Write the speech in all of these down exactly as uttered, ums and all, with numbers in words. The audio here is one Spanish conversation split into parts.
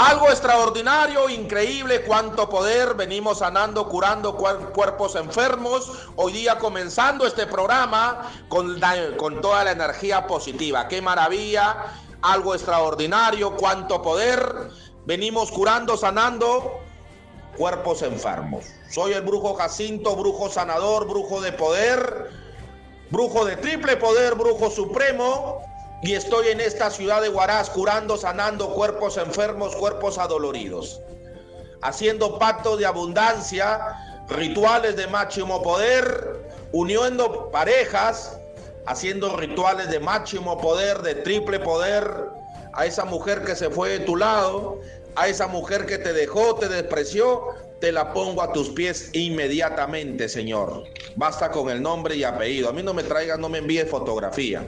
Algo extraordinario, increíble, cuánto poder. Venimos sanando, curando cuerpos enfermos. Hoy día comenzando este programa con, la, con toda la energía positiva. ¡Qué maravilla! Algo extraordinario, cuánto poder. Venimos curando, sanando cuerpos enfermos. Soy el brujo Jacinto, brujo sanador, brujo de poder, brujo de triple poder, brujo supremo. Y estoy en esta ciudad de Huaraz curando, sanando cuerpos enfermos, cuerpos adoloridos. Haciendo pactos de abundancia, rituales de máximo poder, uniendo parejas, haciendo rituales de máximo poder, de triple poder. A esa mujer que se fue de tu lado, a esa mujer que te dejó, te despreció, te la pongo a tus pies inmediatamente, Señor. Basta con el nombre y apellido. A mí no me traigas, no me envíes fotografía.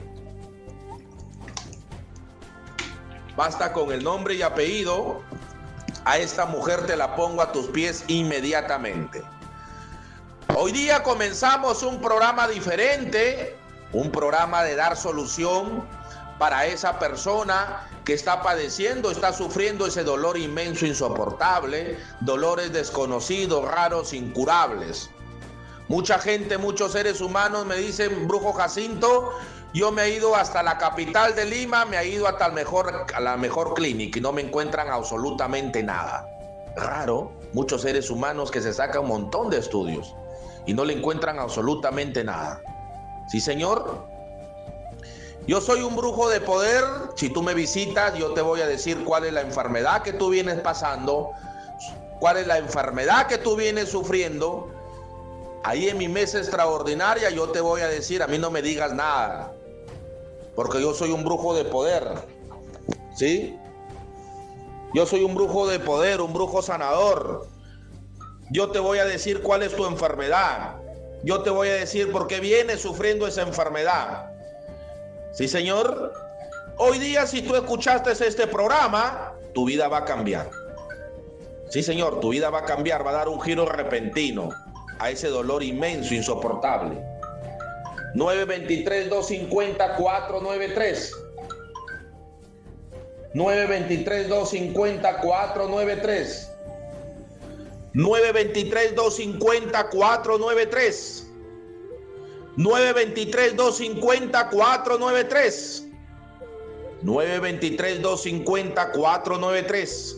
Basta con el nombre y apellido. A esta mujer te la pongo a tus pies inmediatamente. Hoy día comenzamos un programa diferente, un programa de dar solución para esa persona que está padeciendo, está sufriendo ese dolor inmenso, insoportable, dolores desconocidos, raros, incurables. Mucha gente, muchos seres humanos me dicen, brujo Jacinto, yo me he ido hasta la capital de Lima, me he ido hasta el mejor, a la mejor clínica y no me encuentran absolutamente nada. Raro, muchos seres humanos que se sacan un montón de estudios y no le encuentran absolutamente nada. Sí, señor. Yo soy un brujo de poder. Si tú me visitas, yo te voy a decir cuál es la enfermedad que tú vienes pasando, cuál es la enfermedad que tú vienes sufriendo. Ahí en mi mesa extraordinaria yo te voy a decir, a mí no me digas nada, porque yo soy un brujo de poder, ¿sí? Yo soy un brujo de poder, un brujo sanador. Yo te voy a decir cuál es tu enfermedad. Yo te voy a decir por qué vienes sufriendo esa enfermedad. ¿Sí, señor? Hoy día, si tú escuchaste este programa, tu vida va a cambiar. Sí, señor, tu vida va a cambiar, va a dar un giro repentino a ese dolor inmenso, insoportable. nueve dos tres, dos cinco cero, cuatro nueve tres. nueve dos tres, dos cinco cero, cuatro nueve tres. nueve dos tres, dos cinco cero, cuatro nueve tres. nueve dos tres, dos cinco cero, cuatro nueve tres. nueve dos tres, dos cinco cero, cuatro nueve tres.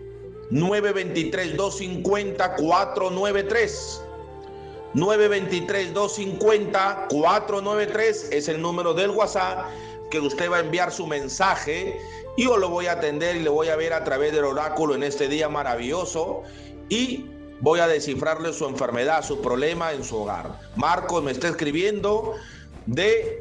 nueve dos tres, dos cinco cero, cuatro nueve tres. nueve dos tres, dos cinco cero, cuatro nueve tres es el número del WhatsApp que usted va a enviar su mensaje y yo lo voy a atender y le voy a ver a través del oráculo en este día maravilloso y voy a descifrarle su enfermedad, su problema en su hogar. Marcos me está escribiendo de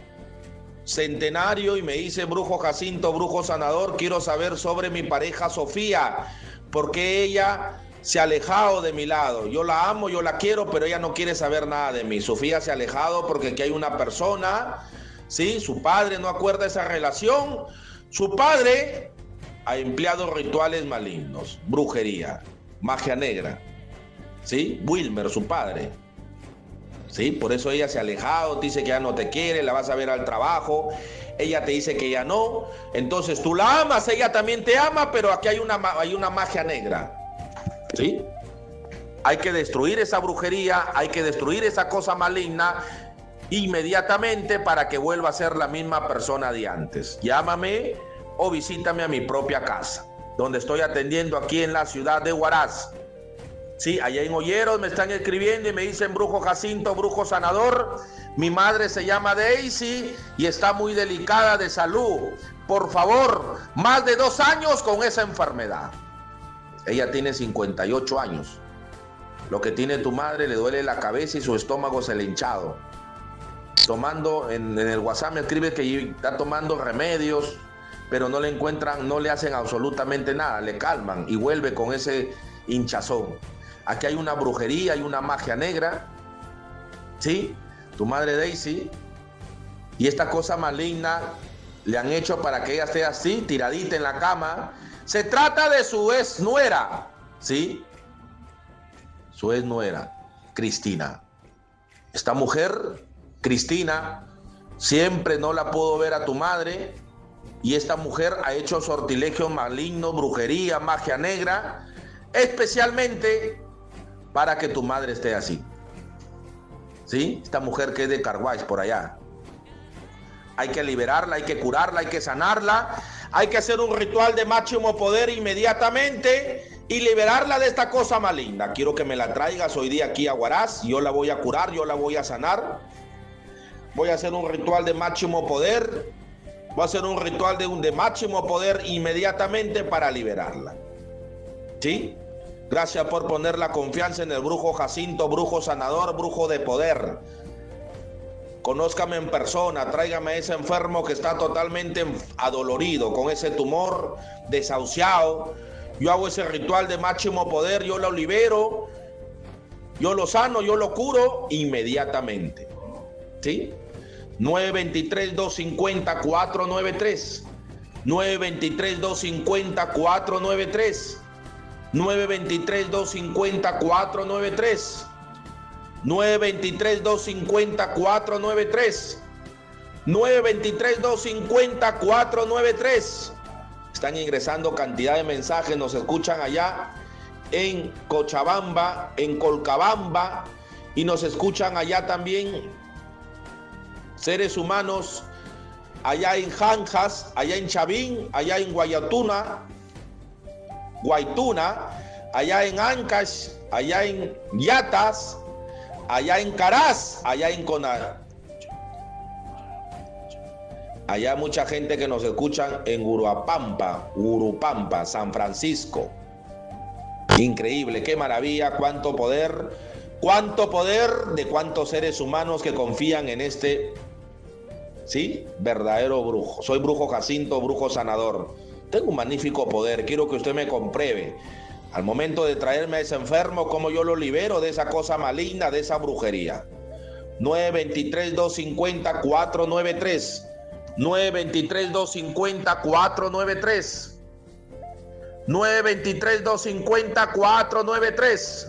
Centenario y me dice, brujo Jacinto, brujo sanador, quiero saber sobre mi pareja Sofía, porque ella se ha alejado de mi lado. Yo la amo, yo la quiero, pero ella no quiere saber nada de mí. Sofía se ha alejado porque aquí hay una persona, ¿sí? Su padre no acuerda esa relación. Su padre ha empleado rituales malignos, brujería, magia negra, ¿sí? Wilmer, su padre, ¿sí? Por eso ella se ha alejado, te dice que ya no te quiere, la vas a ver al trabajo, ella te dice que ya no, entonces tú la amas, ella también te ama, pero aquí hay una, hay una magia negra, ¿sí? Hay que destruir esa brujería, hay que destruir esa cosa maligna inmediatamente para que vuelva a ser la misma persona de antes. Llámame o visítame a mi propia casa, donde estoy atendiendo aquí en la ciudad de Huaraz. Sí, allá en Olleros me están escribiendo y me dicen, brujo Jacinto, brujo sanador, mi madre se llama Daisy y está muy delicada de salud. Por favor, más de dos años con esa enfermedad. Ella tiene cincuenta y ocho años. Lo que tiene tu madre, le duele la cabeza y su estómago se le ha hinchado. Tomando, en, en el WhatsApp me escribe que está tomando remedios, pero no le encuentran, no le hacen absolutamente nada, le calman y vuelve con ese hinchazón. Aquí hay una brujería, hay una magia negra, ¿sí? Tu madre Daisy, y esta cosa maligna le han hecho para que ella esté así, tiradita en la cama. Se trata de su ex nuera, ¿sí? Su ex nuera, Cristina. Esta mujer, Cristina, siempre no la pudo ver a tu madre y esta mujer ha hecho sortilegios malignos, brujería, magia negra, especialmente para que tu madre esté así. ¿Sí? Esta mujer que es de Carguays, por allá. Hay que liberarla, hay que curarla, hay que sanarla, hay que hacer un ritual de máximo poder inmediatamente y liberarla de esta cosa maligna. Quiero que me la traigas hoy día aquí a Huaraz, yo la voy a curar, yo la voy a sanar. Voy a hacer un ritual de máximo poder, voy a hacer un ritual de, un, de máximo poder inmediatamente para liberarla. ¿Sí? Gracias por poner la confianza en el brujo Jacinto, brujo sanador, brujo de poder. Conózcame en persona, tráigame a ese enfermo que está totalmente adolorido, con ese tumor, desahuciado. Yo hago ese ritual de máximo poder, yo lo libero, yo lo sano, yo lo curo inmediatamente. ¿Sí? nueve dos tres, dos cinco cero, cuatro nueve tres. nueve dos tres, dos cinco cero, cuatro nueve tres. nueve dos tres, dos cinco cero, cuatro nueve tres. nueve dos tres, dos cinco cero, cuatro nueve tres. nueve dos tres, dos cinco cero, cuatro nueve tres. Están ingresando cantidad de mensajes, nos escuchan allá en Cochabamba, en Colcabamba, y nos escuchan allá también seres humanos, allá en Janjas, allá en Chavín, allá en Guayatuna, Guaituna, allá en Ancash, allá en Yatas, allá en Caraz, allá en Cona. Allá mucha gente que nos escuchan en Uruapampa, Urupampa, San Francisco. Increíble, qué maravilla, cuánto poder, cuánto poder de cuántos seres humanos que confían en este, sí, verdadero brujo. Soy brujo Jacinto, brujo sanador. Tengo un magnífico poder, quiero que usted me compruebe. Al momento de traerme a ese enfermo, cómo yo lo libero de esa cosa maligna, de esa brujería. nueve dos tres, dos cinco cero, cuatro nueve tres. nueve dos tres, dos cinco cero, cuatro nueve tres. nueve dos tres, dos cinco cero, cuatro nueve tres.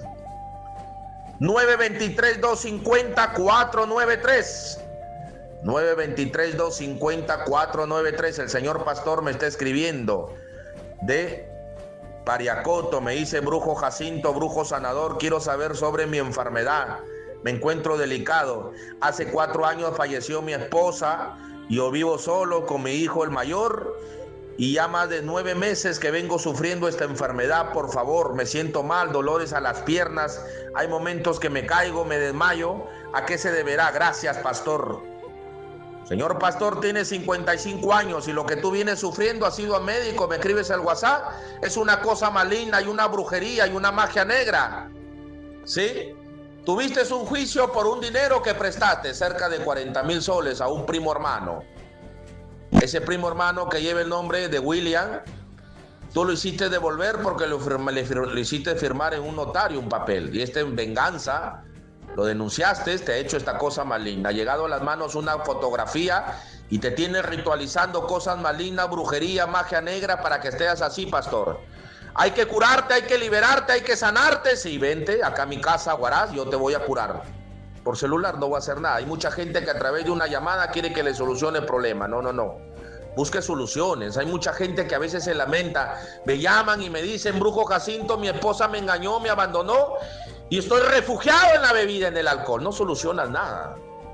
nueve dos tres, dos cinco cero, cuatro nueve tres. nueve dos tres, dos cinco cero, cuatro nueve tres. El señor pastor me está escribiendo de Pariacoto, me dice: brujo Jacinto, brujo sanador, quiero saber sobre mi enfermedad. Me encuentro delicado. Hace cuatro años falleció mi esposa. Yo vivo solo con mi hijo el mayor y ya más de nueve meses que vengo sufriendo esta enfermedad. Por favor, me siento mal, dolores a las piernas, hay momentos que me caigo, me desmayo. ¿A qué se deberá? Gracias, pastor. Señor pastor, tiene cincuenta y cinco años y lo que tú vienes sufriendo ha sido a médico. Me escribes al WhatsApp, es una cosa maligna y una brujería y una magia negra. ¿Sí? Tuviste un juicio por un dinero que prestaste, cerca de cuarenta mil soles, a un primo hermano. Ese primo hermano que lleva el nombre de William, tú lo hiciste devolver porque lo, le, le hiciste firmar en un notario un papel. Y este en venganza lo denunciaste, te ha hecho esta cosa maligna. Ha llegado a las manos una fotografía y te tiene ritualizando cosas malignas, brujería, magia negra para que estés así, pastor. Hay que curarte, hay que liberarte, hay que sanarte. Sí, vente acá a mi casa, Huaraz, yo te voy a curar. Por celular no voy a hacer nada. Hay mucha gente que a través de una llamada quiere que le solucione el problema. No, no, no. Busque soluciones. Hay mucha gente que a veces se lamenta. Me llaman y me dicen: brujo Jacinto, mi esposa me engañó, me abandonó y estoy refugiado en la bebida, en el alcohol. No solucionas nada.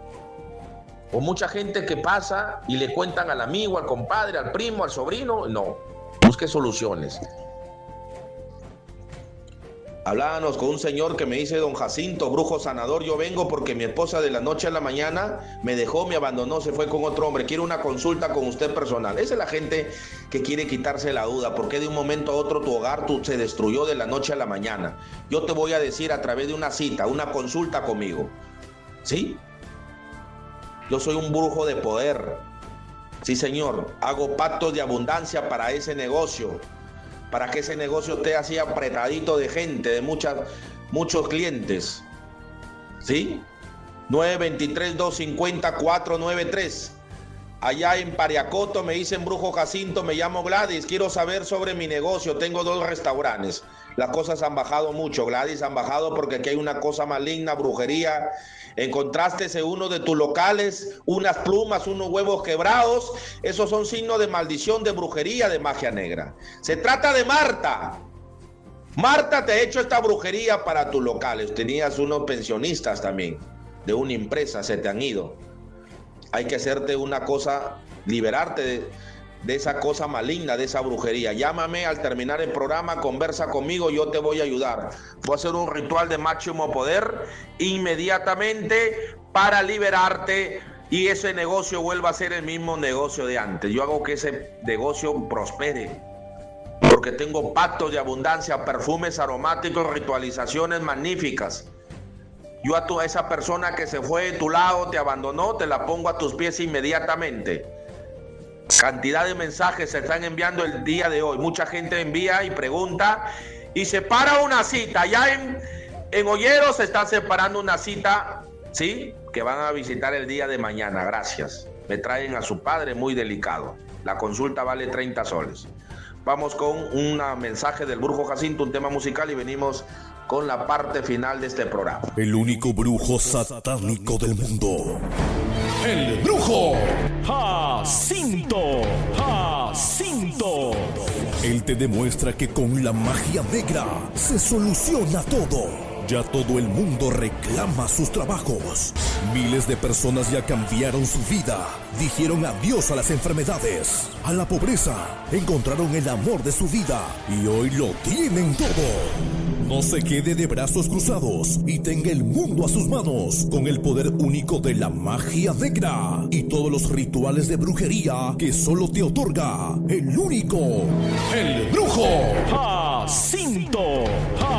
O mucha gente que pasa y le cuentan al amigo, al compadre, al primo, al sobrino. No. Busque soluciones. Hablábamos con un señor que me dice: don Jacinto, brujo sanador, yo vengo porque mi esposa de la noche a la mañana me dejó, me abandonó, se fue con otro hombre. Quiero una consulta con usted personal. Esa es la gente que quiere quitarse la duda. ¿Por qué de un momento a otro tu hogar tu, se destruyó de la noche a la mañana? Yo te voy a decir a través de una cita, una consulta conmigo. ¿Sí? Yo soy un brujo de poder. Sí, señor. Hago pactos de abundancia para ese negocio. Para que ese negocio esté así apretadito de gente, de muchas, muchos clientes. ¿Sí? nueve dos tres, dos cinco cero, cuatro nueve tres. allá en Pariacoto, me dicen Brujo Jacinto, me llamo Gladys, quiero saber sobre mi negocio, tengo dos restaurantes. Las cosas han bajado mucho, Gladys, han bajado porque aquí hay una cosa maligna, brujería. Encontraste en uno de tus locales unas plumas, unos huevos quebrados, esos son signos de maldición, de brujería, de magia negra. Se trata de Marta. Marta te ha hecho esta brujería para tus locales. Tenías unos pensionistas también, de una empresa, se te han ido. Hay que hacerte una cosa, liberarte de, de esa cosa maligna, de esa brujería. Llámame al terminar el programa, conversa conmigo, yo te voy a ayudar. Voy a hacer un ritual de máximo poder inmediatamente para liberarte y ese negocio vuelva a ser el mismo negocio de antes. Yo hago que ese negocio prospere, porque tengo pactos de abundancia, perfumes aromáticos, ritualizaciones magníficas. Yo a, tu, a esa persona que se fue de tu lado, te abandonó, te la pongo a tus pies inmediatamente. Cantidad de mensajes se están enviando el día de hoy. Mucha gente envía y pregunta y separa una cita. Ya en, en Olleros se está separando una cita, ¿sí? Que van a visitar el día de mañana. Gracias. Me traen a su padre muy delicado. La consulta vale treinta soles. Vamos con un mensaje del Brujo Jacinto, un tema musical y venimos con la parte final de este programa. El único brujo satánico del mundo. El Brujo Jacinto. Jacinto. Él te demuestra que con la magia negra se soluciona todo. Ya todo el mundo reclama sus trabajos. Miles de personas ya cambiaron su vida. Dijeron adiós a las enfermedades, a la pobreza. Encontraron el amor de su vida y hoy lo tienen todo. No se quede de brazos cruzados y tenga el mundo a sus manos con el poder único de la magia negra y todos los rituales de brujería que solo te otorga el único, el Brujo Jacinto.